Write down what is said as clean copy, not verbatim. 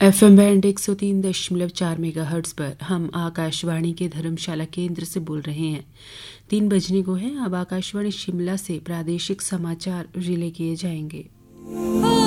FM band 103.4 megahertz पर हम आकाशवाणी के धर्मशाला केंद्र से बोल रहे हैं। 3 बजने को है। अब आकाशवाणी शिमला से प्रादेशिक समाचार रिले किए जाएंगे।